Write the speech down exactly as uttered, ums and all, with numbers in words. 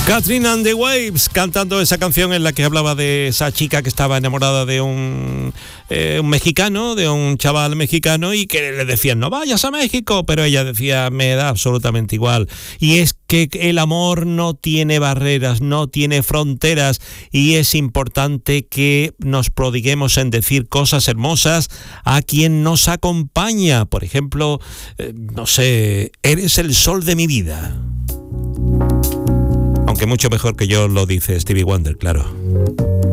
Catherine and the Waves cantando esa canción en la que hablaba de esa chica que estaba enamorada de un, eh, un mexicano, de un chaval mexicano, y que le decían no vayas a México, pero ella decía me da absolutamente igual. Y es que el amor no tiene barreras, no tiene fronteras, y es importante que nos prodiguemos en decir cosas hermosas a quien nos acompaña. Por ejemplo, eh, no sé, eres el sol de mi vida. Aunque mucho mejor que yo lo dice Stevie Wonder, claro.